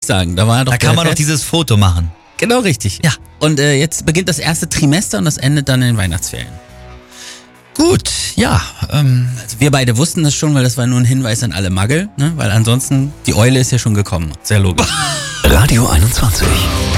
sagen. Da kann man doch dieses Foto machen. Genau richtig. Ja. Und jetzt beginnt das erste Trimester und das endet dann in den Weihnachtsferien. Gut, ja. Also wir beide wussten das schon, weil das war nur ein Hinweis an alle Magel, ne? Weil ansonsten, die Eule ist ja schon gekommen. Sehr logisch. Radio 21.